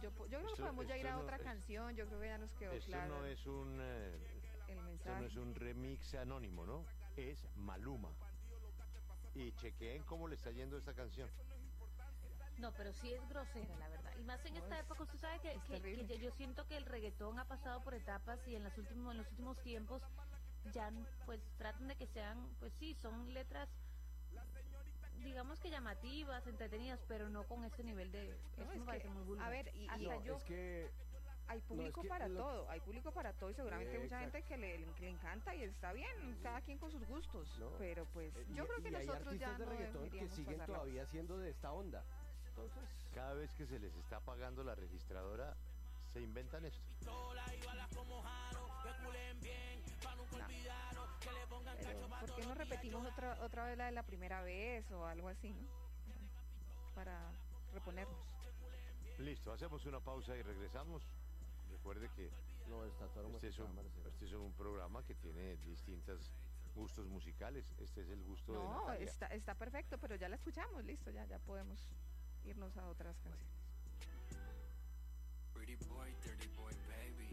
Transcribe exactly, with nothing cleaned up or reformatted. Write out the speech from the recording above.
yo, yo creo que Esto- podemos ya ir a esto no otra es- canción, yo creo que ya nos quedó Esto claro no es un eh, el esto mensaje. no es un remix anónimo, ¿no? Es Maluma. Y chequeen cómo le está yendo esta canción. No, pero sí es grosera, la verdad. Y más en No, esta es- época, usted sabe que, es que- terrible. que yo siento que el reggaetón ha pasado por etapas y en los últimos, en los últimos tiempos ya pues tratan de que sean, pues sí, son letras digamos que llamativas, entretenidas, pero no con este nivel de... No, Eso es me parece que, muy vulgar. a ver, y, y Hasta No, yo... es que hay público es que para lo- todo, hay público para todo y seguramente hay mucha Exacto. gente que le, que le encanta y está bien, cada quien con sus gustos, ¿no? pero pues Eh, yo y- creo que y hay nosotros ya artistas no de reggaetón que deberíamos siguen pasarla. todavía siendo de esta onda. Entonces, Cada vez que se les está pagando la registradora, se inventan esto. Pero, ¿por qué no repetimos otra otra vez la de la primera vez o algo así, ¿no? Para reponernos. Listo, hacemos una pausa y regresamos. Recuerde que no, está todo este es, un, Marcela. este es un programa que tiene distintos gustos musicales. Este es el gusto de No, Natalia. está, está perfecto, pero ya la escuchamos, listo, ya, ya podemos irnos a otras canciones. Pretty boy, dirty boy, baby.